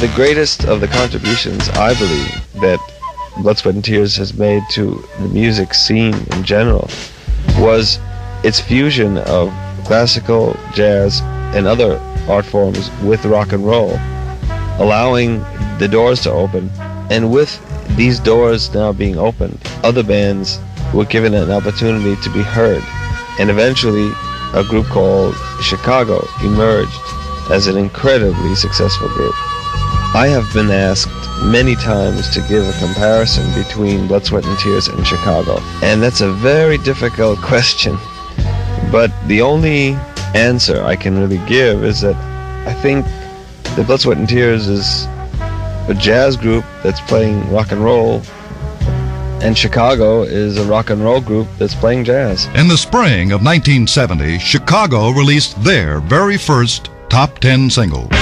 The greatest of the contributions, I believe, that Blood, Sweat and Tears has made to the music scene in general was its fusion of classical, jazz, and other art forms with rock and roll, allowing the doors to open. And with these doors now being opened, other bands were given an opportunity to be heard. And eventually, a group called Chicago emerged as an incredibly successful group. I have been asked many times to give a comparison between Blood, Sweat and Tears and Chicago, and that's a very difficult question. But the only answer I can really give is that I think that Blood, Sweat and Tears is a jazz group that's playing rock and roll, and Chicago is a rock and roll group that's playing jazz. In the spring of 1970, Chicago released their very first top 10 single.